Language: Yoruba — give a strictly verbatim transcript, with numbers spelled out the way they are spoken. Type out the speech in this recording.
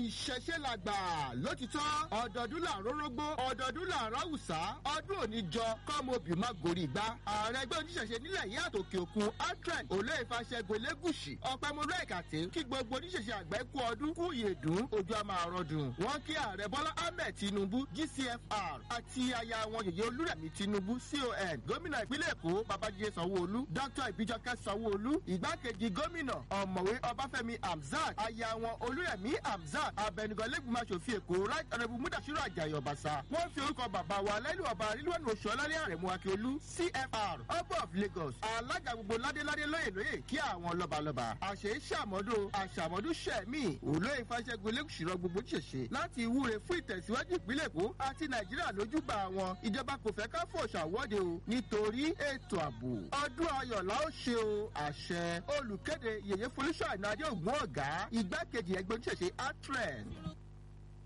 ìṣẹ̀ṣe làgbà lótìtọ́ ọdọọdún làárọ̀ rógbó ọdọọdún làárọ̀ àwùsá ọdún òní jọ kọ́mọbì má gorí igbá ààrẹ ẹgbẹ́ oníṣẹ̀ṣe nílẹ̀ yìí àtòkè òkun atren olóyèfàṣẹ́gun elégùṣì ọ̀pẹ́mọlú ẹ̀kàtẹ́ kí gbogbo oníṣẹ̀ṣe àgbẹ̀ kú ọdún kú ìyèdún ojú àmà àrọ̀dùn wọ́n kí ààrẹ bọ́lá ahmed tinubu g c f r àti aya wọn yèyé olúrẹ̀mí tinubu con gómìnà ìpínlẹ̀ èkó babájídé sanwó-olú dr ìbíjọkẹ́ sanwó-olú ìgbákejì gómìnà ọ̀mọ̀wé ọbáfẹ́mi hamzat aya wọn olúrẹ̀mí hamzat abẹnugan lẹ́gbìmọ̀ aṣòfin èkó right honourable mudashiru ajayi ọbaṣà wọ́n fi orúkọ bàbá wa lẹ́lú ọba rílùwẹ̀nù oṣù ọlálẹ́ àrẹ̀mú akíolú c f r ọba of lagos alága gbogbo ládéládé lóyè lóyè kí àwọn lọ́balọ́ba àṣẹ ìṣàmọ́dún àṣàmọ́dún ṣẹ̀mí olóyè fàṣẹgun lẹ́kùsìrọ̀ gbogbo ṣẹ̀ṣẹ̀ láti ìwúre fún ìtẹ̀síwájú ìpínlẹ̀ èkó àti nàìjíríà lójúgbà wọn ìjọba kò fẹ́ ká fò ṣàwọ́de o nítorí ètò ààbò ọdún ayọ̀ la ó ṣe o àṣẹ olùkéde yèyé folúṣọ́ àìnáde ògùn ọ̀gá igbákejì ẹgbẹ́ oníṣẹ̀ṣe atren.